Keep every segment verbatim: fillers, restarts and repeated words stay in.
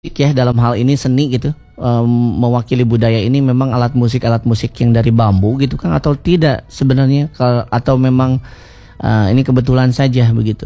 ya dalam hal ini seni gitu, um, mewakili budaya ini memang alat musik alat musik yang dari bambu gitu kan atau tidak sebenarnya, atau memang uh, ini kebetulan saja begitu?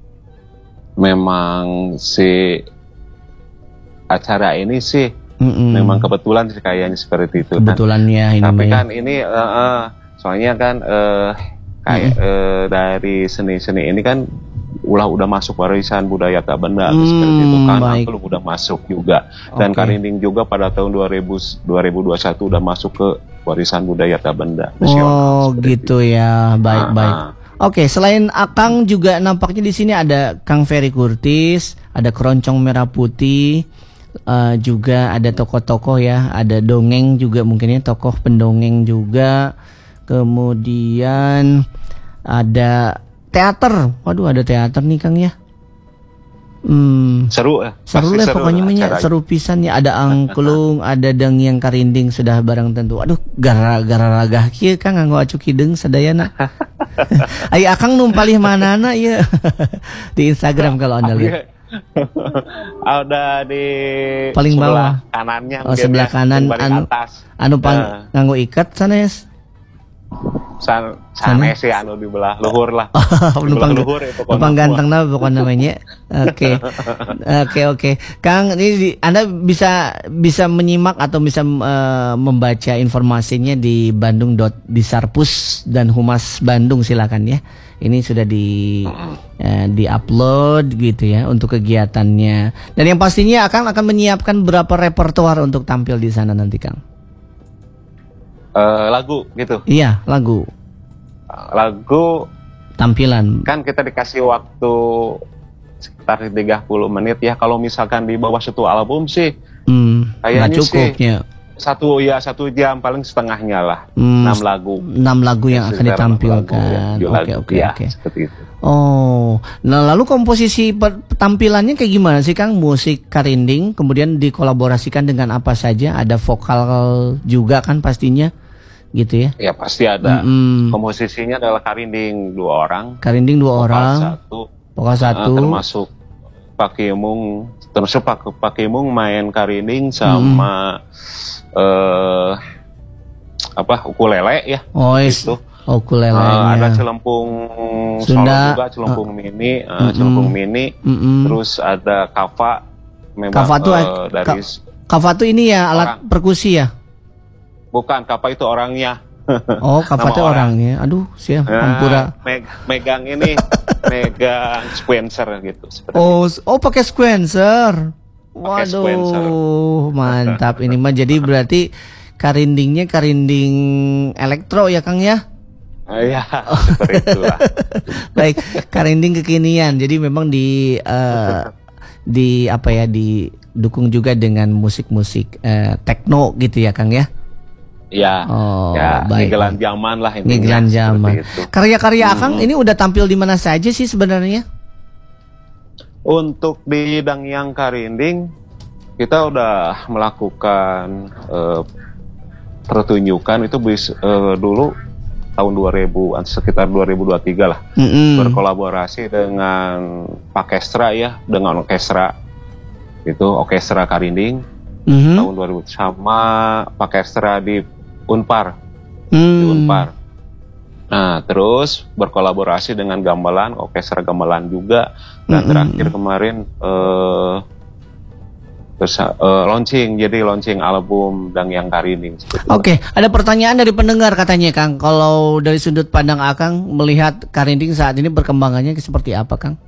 Memang si acara ini sih Mm-mm. memang kebetulan sih kayaknya seperti itu. Kebetulannya kan. Ini tapi kan ini uh, uh, soalnya kan uh, kayak uh, dari seni-seni ini kan ulah udah masuk warisan budaya tak benda hmm, seperti itu kan, angklung udah masuk juga, dan okay. Karinding juga pada tahun dua ribu dua puluh satu udah masuk ke warisan budaya tak benda. Oh gitu itu. Ya, baik ah, baik. Ah. Oke, okay, selain Akang juga nampaknya di sini ada Kang Ferry Kurtis, ada Keroncong Merah Putih, uh, juga ada tokoh-tokoh ya, ada dongeng juga mungkin ya, tokoh pendongeng juga, kemudian ada teater. Waduh, ada teater nih Kang ya. Hmm, seru ya. Seru lah pokoknya banyak seru pisan ya. Ada angklung, ada dengyang karinding sudah barang tentu. Aduh, gara-gara ragah kieu Kang nganggo acuk hideung sadayana. Ai Akang numpalih manana ya. Di Instagram kalau Anda lihat. Ada di paling bawah kanannya. Oh, sebelah kanan anu atas. Anu pang, uh. nganggo ikat sanes. San, sana sih anu di belah luhur lah. Oh, numpang luhur ya pokoknya. Numpang ganteng nah pokoknya namanya. Oke. Oke oke. Kang, ini di, Anda bisa bisa menyimak atau bisa uh, membaca informasinya di bandung dot disarpus dan Humas Bandung, silakan ya. Ini sudah di uh, di-upload gitu ya untuk kegiatannya. Dan yang pastinya akan akan menyiapkan berapa repertoar untuk tampil di sana nanti, Kang? Uh, lagu gitu. Iya, lagu. Uh, lagu tampilan. Kan kita dikasih waktu sekitar tiga puluh menit ya. Kalau misalkan di bawah satu album sih hmm, kayaknya cukup sih, ya. Satu ya satu jam paling setengahnya lah. Hmm, enam lagu. Enam lagu yang akan ditampilkan. Oke oke oke. Seperti itu. Oh, nah lalu komposisi tampilannya kayak gimana sih Kang? Musik karinding, kemudian dikolaborasikan dengan apa saja? Ada vokal juga kan pastinya, gitu ya? Ya pasti ada. Mm-hmm. Komposisinya adalah karinding dua orang. Karinding dua vokal orang. Satu. Vokal satu. Uh, termasuk Pak Kimung, termasuk Pak Pak Kimung main karinding sama mm-hmm. uh, apa ukulele ya? Oh itu. Ukulele. Uh, ada celempung Sunda juga, celempung uh, mini, uh, mm-mm. celempung mini. Mm-mm. Terus ada kava. Memang kava tuh uh, dari kava tuh ini ya alat orang. Perkusi ya? Bukan, kava itu orangnya. Oh, kava itu orang. orangnya. Aduh, siap. Nah, Ampura. Meg megang ini, megang sequencer gitu. Oh, oh pakai sequencer. Waduh, sequencer. Mantap ini mah. Jadi berarti karindingnya karinding elektro ya Kang ya? Iya, oh. Seperti itulah. Baik, karinding kekinian. Jadi memang di uh, di apa ya didukung juga dengan musik-musik uh, techno gitu ya Kang ya? Iya. Oh, ya, baik. Ngegelan zaman lah ini. Ngegelan zaman. Karya-karya Akang hmm. ini udah tampil di mana saja sih sebenarnya? Untuk di Dangyang Karinding kita udah melakukan uh, pertunjukan itu bis, uh, dulu tahun dua ribu sekitar dua ribu dua puluh tiga lah. Mm-hmm. Berkolaborasi dengan Pakestra ya, dengan orkestra itu orkestra Karinding mm-hmm. tahun dua ribu sama Pakestra di Unpar mm. di Unpar. Nah terus berkolaborasi dengan gamelan, orkestra gamelan juga, dan mm-hmm. terakhir kemarin uh, terus uh, launching, jadi launching album Dangyang Karinding. Oke, okay. Ada pertanyaan dari pendengar katanya Kang, kalau dari sudut pandang Akang melihat karinding saat ini perkembangannya seperti apa Kang?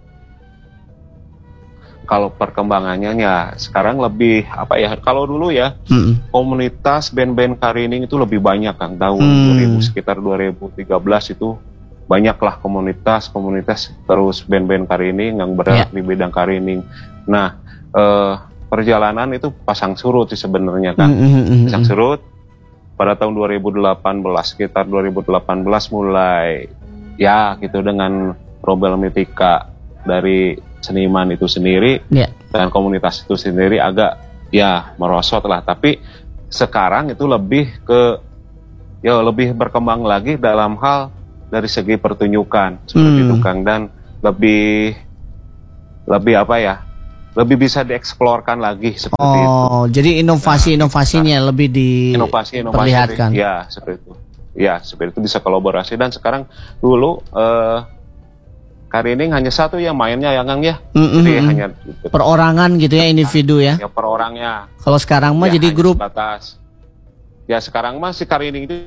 Kalau perkembangannya ya sekarang lebih apa ya? Kalau dulu ya mm-hmm. komunitas band-band karinding itu lebih banyak Kang. Tahun mm. dua ribu sekitar dua ribu tiga belas itu banyaklah komunitas-komunitas terus band-band karinding yang bergerak yeah. di bidang karinding. Nah. Uh, Perjalanan itu pasang surut sih sebenarnya kan, mm-hmm. pasang surut pada tahun dua ribu delapan belas, sekitar dua ribu delapan belas mulai ya gitu dengan problematika dari seniman itu sendiri yeah. dan komunitas itu sendiri agak ya merosot lah, tapi sekarang itu lebih ke ya lebih berkembang lagi dalam hal dari segi pertunjukan seperti mm. itu Kang, dan lebih lebih apa ya lebih bisa dieksplorkan lagi seperti oh, itu. Oh, jadi inovasi-inovasinya nah, lebih diperlihatkan. Ya, seperti itu. Ya, seperti itu bisa kolaborasi. Dan sekarang dulu uh, Karining hanya satu ya mainnya ya Kang ya. Mm-hmm. Jadi hanya perorangan gitu ya, individu ya. Ya per orangnya. Kalau sekarang mah ya, jadi grup. Sebatas. Ya sekarang mah si Karining itu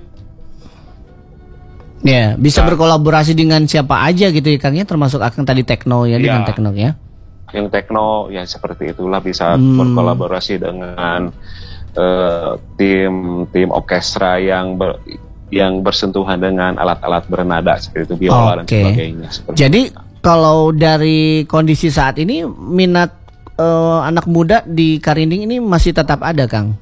ya bisa nah, berkolaborasi dengan siapa aja gitu ya Kang ya, termasuk Akang tadi Tekno ya, ya dengan Tekno ya. Yang Tekno ya seperti itulah bisa hmm. berkolaborasi dengan uh, tim tim orkestra yang ber, yang bersentuhan dengan alat-alat bernada seperti itu, biola okay. dan sebagainya. Jadi itu. Kalau dari kondisi saat ini minat uh, anak muda di Karining ini masih tetap ada Kang?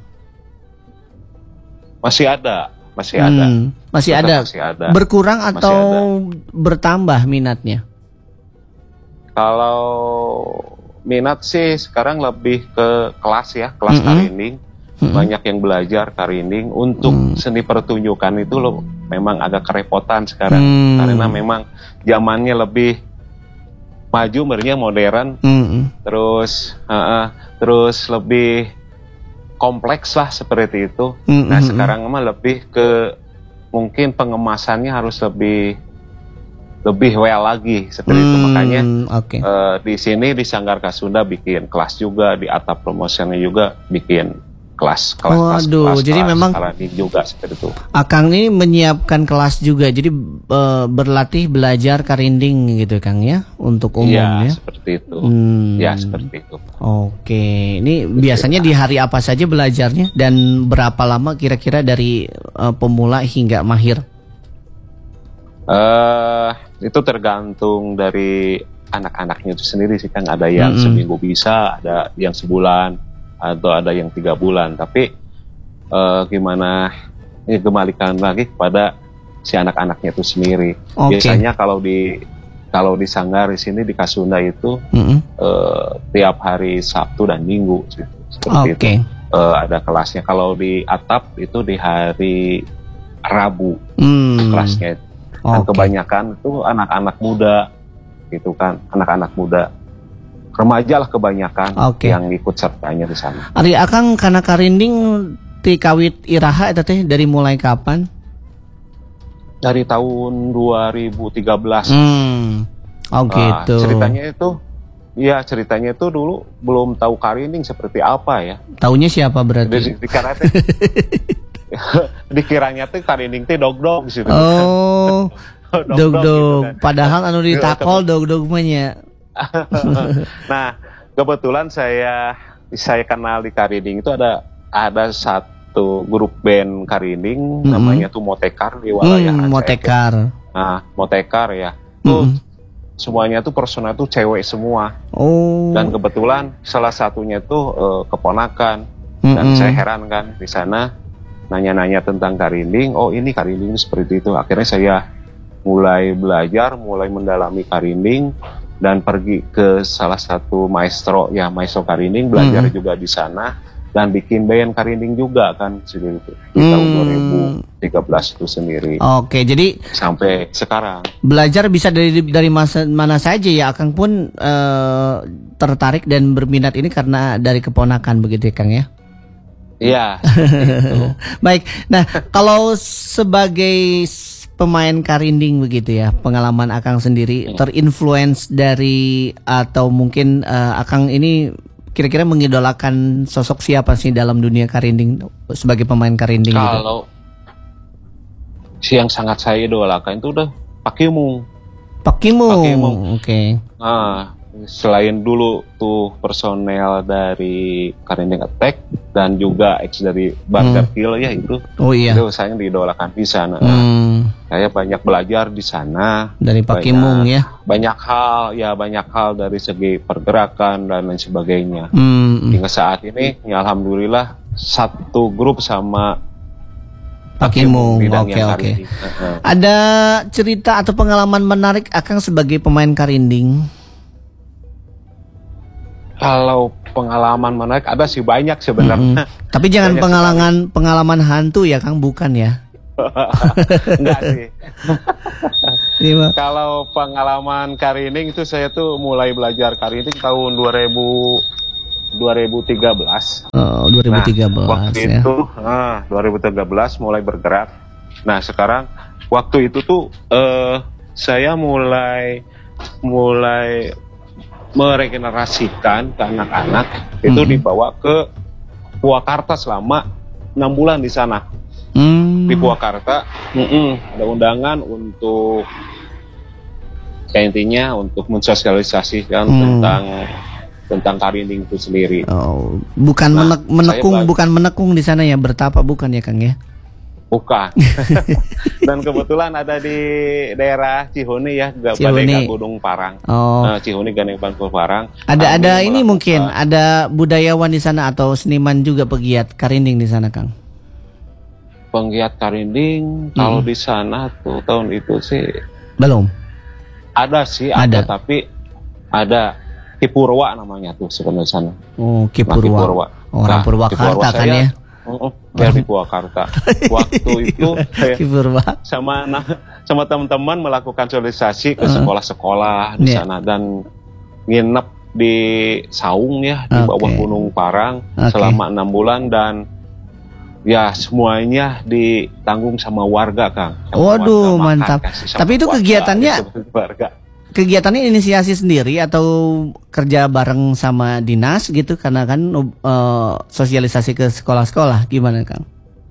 Masih ada, masih hmm, ada. Masih ada. masih ada. Berkurang atau ada. Bertambah minatnya? Kalau minat sih sekarang lebih ke kelas ya, kelas mm-hmm. Karining. Mm-hmm. Banyak yang belajar Karining. Untuk mm. seni pertunjukan itu loh memang agak kerepotan sekarang. Mm. Karena memang zamannya lebih maju, merenya modern. Mm-hmm. Terus uh, uh, terus lebih kompleks lah seperti itu. Mm-hmm. Nah sekarang mah lebih ke mungkin pengemasannya harus lebih lebih well lagi seperti hmm, itu. Makanya okay. uh, di sini di Sanggar Kasunda bikin kelas juga, di Atap Promotionnya juga bikin kelas kelas Waduh, kelas, jadi kelas, memang juga seperti itu. Akang ini menyiapkan kelas juga, jadi uh, berlatih belajar Karinding gitu Kang ya, untuk umum ya, ya? Seperti itu. Hmm. Ya seperti itu. Oke, ini seperti biasanya itu. Di hari apa saja belajarnya dan berapa lama kira-kira dari uh, pemula hingga mahir? Uh, itu tergantung dari anak-anaknya itu sendiri sih Kang. Ada yang mm-hmm. seminggu bisa, ada yang sebulan, atau ada yang tiga bulan. Tapi uh, gimana ini kembalikan lagi kepada si anak-anaknya itu sendiri. Okay. Biasanya kalau di kalau di Sanggar di sini di Kasunda itu mm-hmm. uh, tiap hari Sabtu dan Minggu seperti okay. itu uh, ada kelasnya. Kalau di Atap itu di hari Rabu mm. kelasnya itu. Dan okay. kebanyakan itu anak-anak muda, gitu kan, anak-anak muda, remaja lah kebanyakan okay. yang ikut sertanya di sana. Ari Akang karena Karinding ti kawit iraha eta teh dari mulai kapan? Dari tahun dua ribu tiga belas. Hmm. Oh nah, gitu. Ceritanya itu, ya ceritanya itu dulu belum tahu Karinding seperti apa ya. Taunya siapa berarti? Di, di karate. Dikiranya tuh Karinding teh dog-dog gitu. Oh, dog-dog. Gitu kan. Padahal anu ditakol dog-dog nya. Nah, kebetulan saya saya kenal di Karinding itu ada ada satu grup band Karinding mm-hmm. namanya tuh Motekar di wilayah mm, Motekar. Nah, Motekar ya. Tuh mm-hmm. semuanya tuh personal tuh cewek semua. Oh. Dan kebetulan salah satunya tuh uh, keponakan. Mm-hmm. Dan saya heran kan di sana nanya-nanya tentang Karinding, oh ini Karinding seperti itu. Akhirnya saya mulai belajar, mulai mendalami Karinding dan pergi ke salah satu maestro ya, maestro Karinding, belajar hmm. juga di sana dan bikin band Karinding juga kan seperti itu di hmm. tahun dua ribu tiga belas itu sendiri. Oke, jadi sampai sekarang belajar bisa dari dari masa mana saja ya. Akang pun uh, tertarik dan berminat ini karena dari keponakan begitu ya Kang ya. Iya. Baik. Nah, kalau sebagai pemain Karinding begitu ya, pengalaman Akang sendiri hmm. terinfluence dari atau mungkin uh, Akang ini kira-kira mengidolakan sosok siapa sih dalam dunia Karinding sebagai pemain Karinding? Kalau gitu? Si yang sangat saya idolakan itu udah Pak Kimung. Pak Kimung. Oke. Okay. Nah, selain dulu tuh personel dari Karinding Attack dan juga ex dari Burger hmm. Kill ya itu, oh iya, itu saya diidolakan di sana. Hmm. Saya banyak belajar di sana dari Pak Kimung ya. Banyak hal ya, banyak hal dari segi pergerakan dan lain sebagainya. Hmm. Hingga saat ini, ya alhamdulillah satu grup sama Pak Kimung. Oke oke. Okay. Uh-huh. Ada cerita atau pengalaman menarik Akang sebagai pemain Karinding? Kalau pengalaman menarik ada sih banyak sebenarnya. Mm-hmm. Tapi jangan banyak pengalaman sekali. Pengalaman hantu ya Kang, bukan ya? Enggak sih. Iya. Kalau pengalaman karining itu saya tuh mulai belajar karining tahun dua ribu tiga belas. Oh, dua ribu tiga belas nah, waktu ya. itu nah, dua ribu tiga belas mulai bergerak. Nah, sekarang waktu itu tuh eh, saya mulai mulai meregenerasikan ke anak-anak itu Hmm. dibawa ke Purwakarta selama enam bulan di sana. Hmm. Di Purwakarta mm-mm, ada undangan untuk ya intinya untuk mensosialisasikan Hmm. tentang tentang karining itu sendiri. Oh, bukan Nah, menek- menekung, saya belajar- bukan menekung di sana ya, bertapa bukan ya Kang ya? Bukan. Dan kebetulan ada di daerah Cihuni ya, Ga- Cihuni. Badega Gunung Parang. Oh, Nah, Cihuni Gunung Parang. ada Kami ada ini melakukan- mungkin ada budayawan di sana atau seniman juga pegiat karinding di sana Kang. penggiat karinding kalau di sana tuh tahun itu sih Belum. ada sih Ada. ada, tapi ada Ki Purwa namanya tuh sebenarnya sana. Oh, Ki Nah, Ki Purwa. Purwa. Orang Nah, Purwakarta Ki Purwa kan saya- ya. Oh, ya di Purwakarta. Waktu itu saya Ki Purwa. sama nah, sama teman-teman melakukan sosialisasi ke sekolah-sekolah di Yeah. sana dan nginep di Saung ya di Oke. bawah Gunung Parang Oke. selama enam bulan dan ya semuanya ditanggung sama warga Kang. Sama Waduh, warga, makan, mantap. kasih sama Tapi itu warga, kegiatannya- gitu, warga. Kegiatannya inisiasi sendiri atau kerja bareng sama dinas gitu karena kan eh, sosialisasi ke sekolah-sekolah gimana Kang?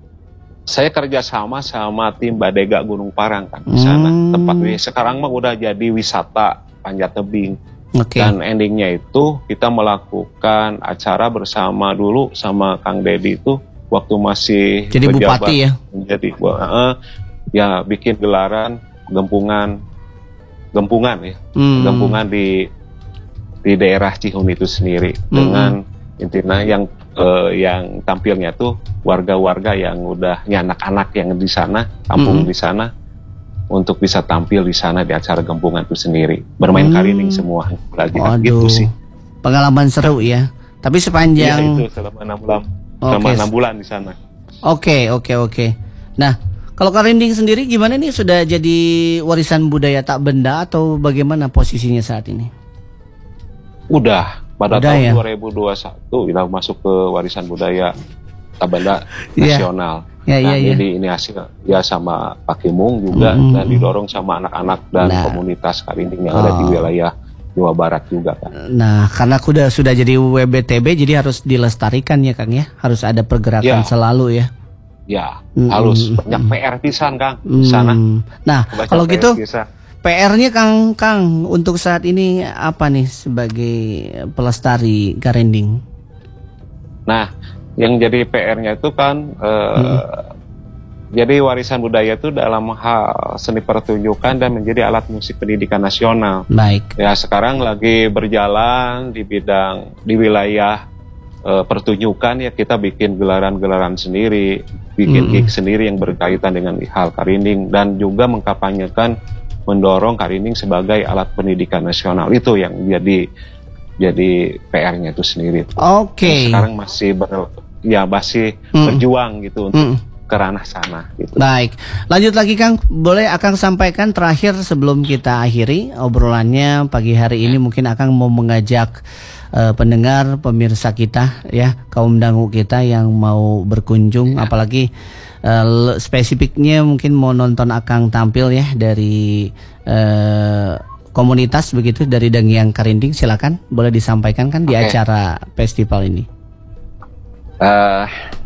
Saya kerja sama sama tim Badega Gunung Parang kan di sana. Hmm. Tempat wis- sekarang mah udah jadi wisata Panjat Tebing. Oke. Dan endingnya itu kita melakukan acara bersama dulu sama Kang Dedi itu waktu masih Jadi pejabat, bupati ya? menjadi uh, ya bikin gelaran gempungan gempungan ya Hmm. gempungan di di daerah Cihuni itu sendiri Hmm. dengan intinya yang eh, yang tampilnya tuh warga-warga yang udah ya anak-anak yang di sana kampung Hmm. di sana untuk bisa tampil di sana di acara gempungan itu sendiri bermain Hmm. karining semua belajar Waduh. gitu sih. Pengalaman seru ya. Tapi Iya sepanjang itu selama enam bulan selama Oke. enam bulan di sana. Oke, oke, oke. Nah, kalau karinding sendiri gimana nih, sudah jadi warisan budaya tak benda atau bagaimana posisinya saat ini? Udah pada Udah tahun ya? dua ribu dua puluh satu kita masuk ke warisan budaya Tabanda Iya. nasional. Ya, nah, ya, ya. jadi ini hasil ya sama Pak Kimung juga Mm-mm. dan didorong sama anak-anak dan Nah. komunitas karinding yang ada di Oh. wilayah Jawa Barat juga kan. Nah, karena sudah sudah jadi W B T B, jadi harus dilestarikan ya Kang ya. Harus ada pergerakan Ya. selalu ya. Ya, Mm-mm. halus banyak P R pisan Kang di sana. Hmm. Nah, Banyak kalau P R gitu pisan. P R-nya Kang Kang untuk saat ini apa nih sebagai pelestari karinding? Nah, yang jadi P R-nya itu kan eh, jadi warisan budaya itu dalam hal seni pertunjukan dan menjadi alat musik pendidikan nasional. Baik. Ya sekarang lagi berjalan di bidang di wilayah eh, pertunjukan ya kita bikin gelaran-gelaran sendiri, bikin Mm-mm. gig sendiri yang berkaitan dengan hal karinding dan juga mengkampanyekan mendorong karinding sebagai alat pendidikan nasional itu yang jadi jadi P R-nya itu sendiri. Oke. Sekarang masih ber, ya masih Mm. berjuang gitu untuk Mm. ke ranah sana gitu. Baik, lanjut lagi Kang. Boleh Akang sampaikan terakhir sebelum kita akhiri obrolannya pagi hari ini. Mungkin Akang mau mengajak eh, pendengar, pemirsa kita ya, kaum dangu kita yang mau berkunjung, apalagi eh, le- spesifiknya mungkin mau nonton Akang tampil ya dari eh, komunitas begitu, dari Dangiang Karinding. Silakan, boleh disampaikan kan di Oke. acara festival ini. Eh,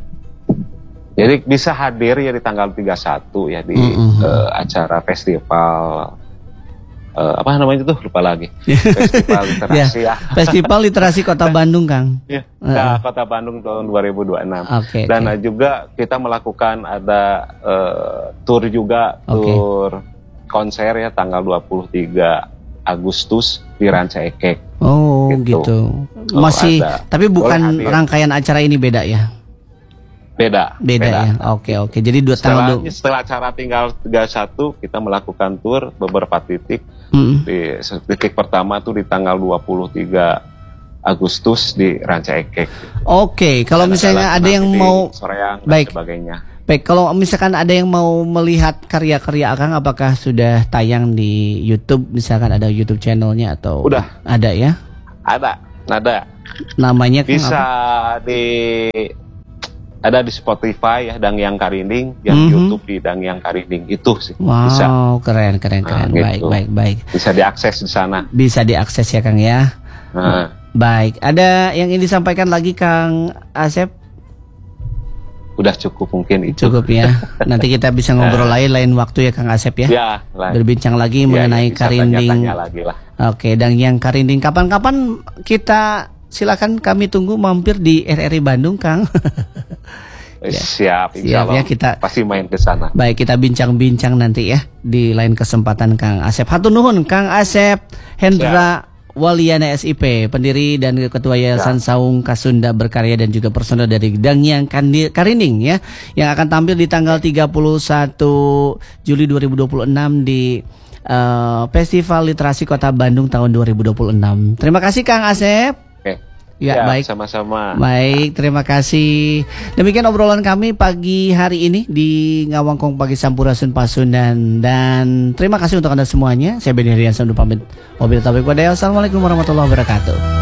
jadi bisa hadir ya di tanggal tiga puluh satu ya di Mm-mm. eh, acara festival eh, apa namanya tuh lupa lagi festival literasi ya, Festival Literasi Kota Bandung, Kang. ya Uh-uh. nah, Kota Bandung tahun dua ribu dua puluh enam. Oke. Dan oke. eh, juga kita melakukan ada eh, tour juga Oke. tour konser ya tanggal dua puluh tiga Agustus di Ranca Ekek. Oh Gitu. gitu. Oh, Masih, ada. tapi bukan Boleh hadir. rangkaian acara ini beda ya? Beda. Beda, ya. Oke oke. Jadi dua Setelah, tanggal dua. setelah acara tinggal tiga puluh satu kita melakukan tour beberapa titik. Mm. Di titik pertama tuh di tanggal dua puluh tiga Agustus di Ranca Ekek. Oke, kalau Dan misalnya lagi ada yang nanti di mau Soreang dan Baik. sebagainya. Baik, kalau misalkan ada yang mau melihat karya-karya Akang, apakah sudah tayang di YouTube? Misalkan ada YouTube channelnya atau udah ada ya? Ada, ada. Namanya Kang bisa apa? di ada di Spotify ya, Dangyang Karinding, yang Mm-hmm. YouTube di Dangyang Karinding itu sih. Wow, bisa. keren, keren, keren. Nah, baik, gitu. baik, baik. Bisa diakses di sana. Bisa diakses ya Kang ya. Nah. Baik, ada yang ingin disampaikan lagi Kang Asep? Udah cukup mungkin itu. Cukup ya. Nanti kita bisa ngobrol lain lain waktu ya Kang Asep ya. Ya, lain. Berbincang lagi Ya, mengenai ya, bisa Karinding. tanya-tanya lagi lah. Oke, dan yang Karinding kapan-kapan kita silakan kami tunggu mampir di R R I Bandung Kang. Ya. Siap, insya Siap Allah ya, kita pasti main ke sana. Baik, kita bincang-bincang nanti ya di lain kesempatan Kang Asep. Hatur nuhun Kang Asep Hendra Waliana S I P, pendiri dan ketua Yayasan ya. Saung Kasunda Berkarya dan juga personel dari Dangyang Karinding ya, yang akan tampil di tanggal tiga puluh satu Juli dua ribu dua puluh enam di uh, Festival Literasi Kota Bandung tahun dua ribu dua puluh enam. Terima kasih Kang Asep. Oke. Ya, ya baik. Sama-sama. Baik, terima kasih. Demikian obrolan kami pagi hari ini di Ngawangkong Pagi Sampurasun Pasundan, dan terima kasih untuk Anda semuanya. Saya Benny Riansa undur pamit. Wabillahi taufiq walhidayah. Assalamualaikum warahmatullahi wabarakatuh.